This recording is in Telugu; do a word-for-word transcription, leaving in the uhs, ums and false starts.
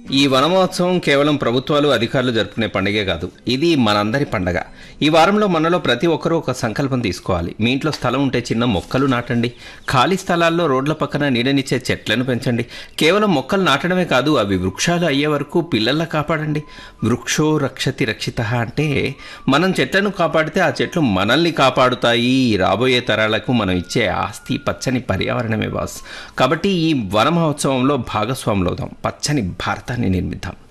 ఈ వనమహోత్సవం కేవలం ప్రభుత్వాలు అధికారులు జరుపుకునే పండుగే కాదు, ఇది మనందరి పండగ. ఈ వారంలో మనలో ప్రతి ఒక్కరూ ఒక సంకల్పం తీసుకోవాలి. మీ ఇంట్లో స్థలం ఉంటే చిన్న మొక్కలు నాటండి. ఖాళీ స్థలాల్లో రోడ్ల పక్కన నీడనిచ్చే చెట్లను పెంచండి. కేవలం మొక్కలు నాటడమే కాదు, అవి వృక్షాలు అయ్యే వరకు పిల్లల్లా కాపాడండి. వృక్షో రక్షతి రక్షిత అంటే మనం చెట్లను కాపాడితే ఆ చెట్లు మనల్ని కాపాడుతాయి. రాబోయే తరాలకు మనం ఇచ్చే ఆస్తి పచ్చని పర్యావరణమే బాస్. కాబట్టి ఈ వన మహోత్సవంలో భాగస్వాములవుదాం, పచ్చని భారతాన్ని నిర్మిద్దాం.